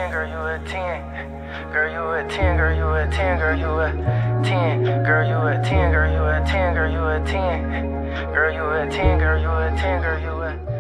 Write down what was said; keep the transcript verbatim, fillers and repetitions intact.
ten, girl, you a ten. Girl, you a ten, girl, you a ten, girl, you a ten. Girl, you a ten, girl, you a ten, girl, you a ten. Girl, you a ten, girl, you a ten, girl, you a